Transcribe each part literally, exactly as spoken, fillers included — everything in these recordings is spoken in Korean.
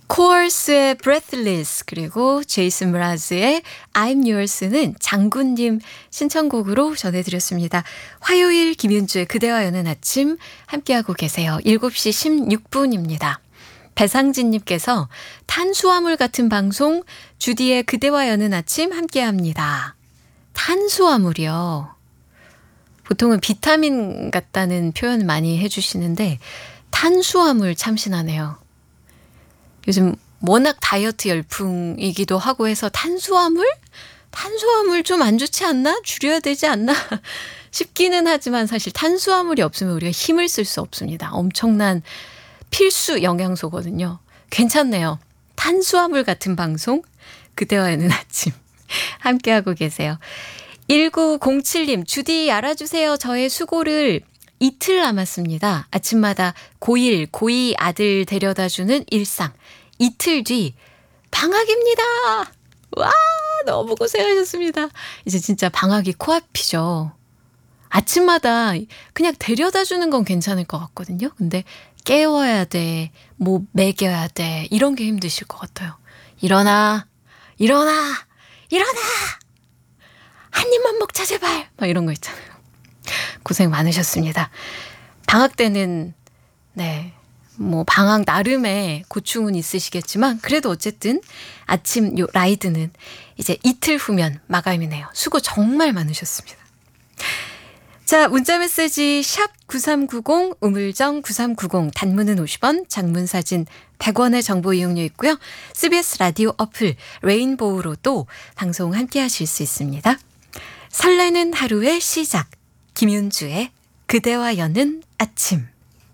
코얼스의 Breathless 그리고 제이슨 브라즈의 I'm Yours는 장군님 신청곡으로 전해드렸습니다. 화요일 김윤주의 그대와 여는 아침 함께하고 계세요. 일곱 시 십육 분입니다. 배상진님께서 탄수화물 같은 방송 주디의 그대와 여는 아침 함께합니다. 탄수화물이요. 보통은 비타민 같다는 표현 많이 해주시는데 탄수화물 참신하네요. 요즘 워낙 다이어트 열풍이기도 하고 해서 탄수화물? 탄수화물 좀 안 좋지 않나? 줄여야 되지 않나? 싶기는 하지만 사실 탄수화물이 없으면 우리가 힘을 쓸 수 없습니다. 엄청난 필수 영양소거든요. 괜찮네요. 탄수화물 같은 방송 그대와 여는 아침 함께하고 계세요. 일구공칠님 주디 알아주세요. 저의 수고를 이틀 남았습니다. 아침마다 고일, 고이 아들 데려다주는 일상. 이틀 뒤 방학입니다. 와 너무 고생하셨습니다. 이제 진짜 방학이 코앞이죠. 아침마다 그냥 데려다주는 건 괜찮을 것 같거든요. 근데 깨워야 돼, 뭐 먹여야 돼 이런 게 힘드실 것 같아요. 일어나, 일어나, 일어나. 한 입만 먹자 제발. 막 이런 거 있잖아요. 고생 많으셨습니다. 방학 때는 네, 뭐 방학 나름의 고충은 있으시겠지만 그래도 어쨌든 아침 요 라이드는 이제 이틀 후면 마감이네요. 수고 정말 많으셨습니다. 자, 문자메시지 샵 구삼구공 우물정 구삼구공 단문은 오십 원 장문사진 백 원의 정보 이용료 있고요. 씨비에스 라디오 어플 레인보우로도 방송 함께 하실 수 있습니다. 설레는 하루의 시작 김윤주의 그대와 여는 아침.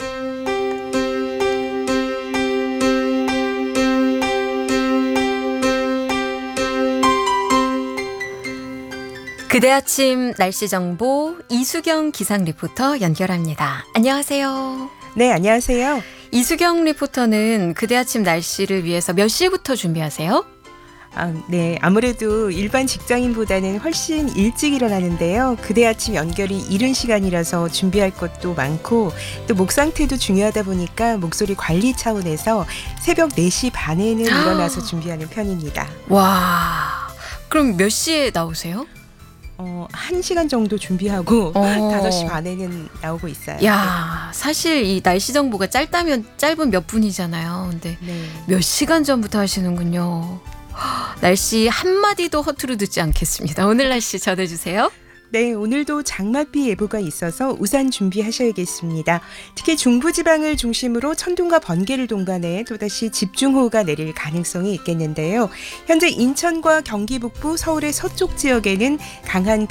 그대 아침 날씨 정보 이수경 기상 리포터 연결합니다. 안녕하세요. 네, 안녕하세요. 이수경 리포터는 그대 아침 날씨를 위해서 몇 시부터 준비하세요? 아, 네, 아무래도 일반 직장인보다는 훨씬 일찍 일어나는데요. 그대 아침 연결이 이른 시간이라서 준비할 것도 많고 또 목 상태도 중요하다 보니까 목소리 관리 차원에서 새벽 네 시 반에는 일어나서 준비하는 편입니다. 와, 그럼 몇 시에 나오세요? 어, 한 시간 정도 준비하고 어. 다섯 시 반에는 나오고 있어요. 야, 사실 이 날씨 정보가 짧다면 짧은 몇 분이잖아요. 근데 네. 몇 시간 전부터 하시는군요. 날씨 한마디도 허투루 듣지 않겠습니다. 오늘 날씨 전해주세요. 네, 오늘도 장맛비 예보가 있어서 우산 준비하셔야겠습니다. 특히 중부지방을 중심으로 천둥과 번개를 동반해 또다시 집중호우가 내릴 가능성이 있겠는데요. 현재 인천과 경기 북부, 서울의 서쪽 지역에는 강한